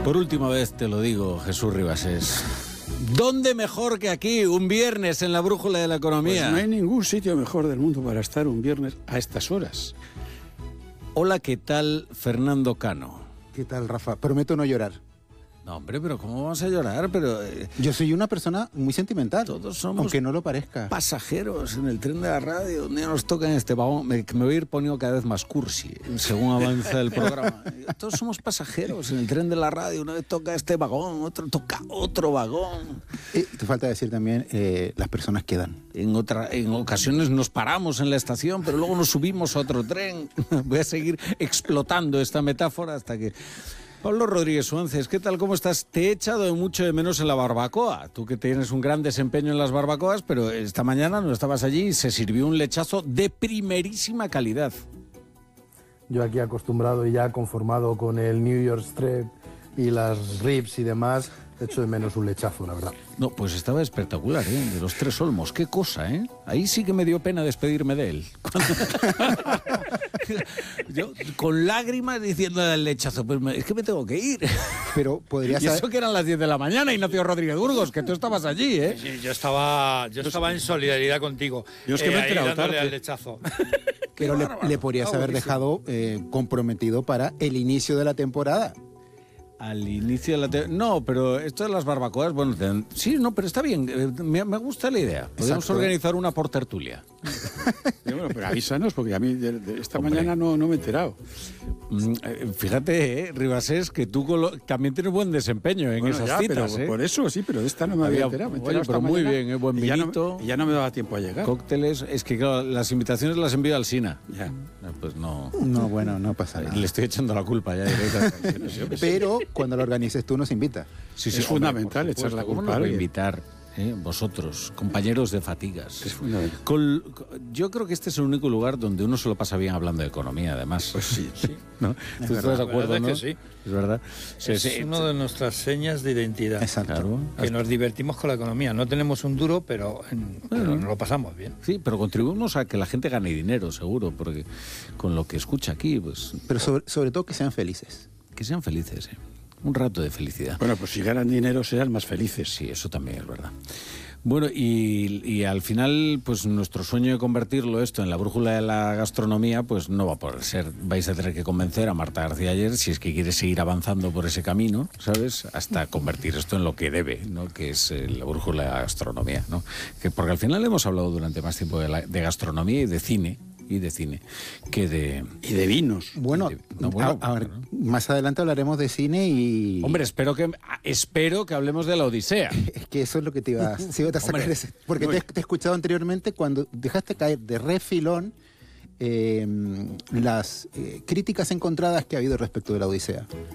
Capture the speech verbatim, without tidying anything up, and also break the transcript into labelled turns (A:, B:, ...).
A: Por última vez te lo digo, Jesús Ribasés. ¿Dónde mejor que aquí, un viernes en la brújula de la economía?
B: Pues no hay ningún sitio mejor del mundo para estar un viernes a estas horas.
A: Hola, ¿qué tal, Fernando Cano?
C: ¿Qué tal, Rafa? Prometo no llorar.
A: No, hombre, pero ¿cómo vamos a llorar? Pero eh,
C: Yo soy una persona muy sentimental,
A: todos somos
C: aunque no lo parezca.
A: pasajeros en el tren de la radio. Un día nos toca en este vagón, me, me voy a ir poniendo cada vez más cursi según avanza el programa. Todos somos pasajeros en el tren de la radio. Una vez toca este vagón, otro toca otro vagón.
C: Eh, te falta decir también, eh, las personas quedan.
A: En, otra, en ocasiones nos paramos en la estación, pero luego nos subimos a otro tren. Voy a seguir explotando esta metáfora hasta que... Pablo Rodríguez Suárez, ¿qué tal? ¿Cómo estás? Te he echado mucho de menos en la barbacoa. Tú que tienes un gran desempeño en las barbacoas, pero esta mañana no estabas allí y se sirvió un lechazo de primerísima calidad.
D: Yo aquí acostumbrado y ya conformado con el New York Strip y las ribs y demás, echo de menos un lechazo, la verdad.
A: No, pues estaba espectacular, ¿eh? De los Tres Olmos, qué cosa, ¿eh? Ahí sí que me dio pena despedirme de él. Yo, con lágrimas diciendo al lechazo, pues me, es que me tengo que ir.
C: Pero podría
A: Y
C: ser...
A: eso que eran las diez de la mañana, Ignacio Rodríguez Burgos, que tú estabas allí, ¿eh?
E: Sí, yo estaba, yo estaba en solidaridad contigo.
B: Yo es que me he
E: ahí
B: enterado
E: dándole
B: tarde.
E: al lechazo.
C: Pero le, le podrías
A: Ah,
C: haber
A: buenísimo.
C: dejado eh, comprometido para el inicio de la temporada.
A: Al inicio de la... Te... No, pero esto de las barbacoas, bueno, te... sí, no, pero está bien, eh, me, me gusta la idea. Podemos
C: Exacto.
A: organizar una por tertulia.
B: Y bueno, pero avísanos, porque a mí de, de esta
A: Hombre.
B: mañana no, no me he enterado.
A: Mm, eh, Fíjate, eh, Ribasés, que tú colo- también tienes buen desempeño en
B: Bueno,
A: esas
B: ya,
A: citas,
B: pero
A: ¿eh?
B: por eso sí, pero de esta no me
A: Había-
B: había enterado. Me he
A: oye,
B: enterado
A: pero
B: esta
A: muy
B: mañana
A: bien, ¿eh? Buen
B: y ya no-
A: vinito.
B: y ya no me daba tiempo a llegar.
A: Cócteles, es que claro, las invitaciones las envío al Sina.
B: Ya.
A: Eh, Pues no,
C: No, bueno, no pasa nada.
A: le estoy echando la culpa ya directamente.
C: Pero cuando lo organices tú nos invitas.
A: Sí,
B: Es fundamental
A: por
B: echar la
A: supuesto. ¿Cómo
B: culpa
A: nos
B: a
A: voy a
B: alguien?
A: invitar, eh, vosotros, compañeros de fatigas?
B: Es fundamental.
A: Col- yo creo que este es el único lugar donde uno se lo pasa bien hablando de economía, además.
B: Pues sí, sí.
A: ¿No? ¿Tú estás de acuerdo,
E: verdad
A: no?
E: que sí.
A: Es verdad. Sí,
E: Es
A: sí,
E: una de nuestras señas de identidad.
C: Exacto.
A: Claro.
E: Que nos divertimos con la economía. No tenemos un duro, pero, en- pero nos lo pasamos bien.
A: Sí, pero contribuimos a que la gente gane dinero, seguro, porque con lo que escucha aquí, pues
C: Pero sobre, sobre todo que sean felices.
A: que sean felices, ¿eh? Un rato de felicidad.
B: Bueno, pues si ganan dinero serán más felices.
A: Sí, eso también es verdad. Bueno, y, y al final, pues nuestro sueño de convertirlo esto en la brújula de la gastronomía, pues no va a poder ser. Vais a tener que convencer a Marta García Ayer, si es que quiere seguir avanzando por ese camino, ¿sabes? Hasta convertir esto en lo que debe, ¿no? Que es eh, la brújula de la gastronomía, ¿no? Que, porque al final hemos hablado durante más tiempo de, la- de gastronomía y de cine, y de cine, que de...
B: Y de vinos.
C: Bueno,
A: No, bueno,
C: a- a ver,
A: bueno.
C: más adelante hablaremos de cine y...
A: Hombre, espero que, espero que hablemos de la Odisea.
C: Es que eso es lo que te iba a, sí, te iba a sacar
A: Hombre.
C: ese- porque te, te he escuchado anteriormente cuando dejaste caer de refilón eh, las eh, críticas encontradas que ha habido respecto de la Odisea.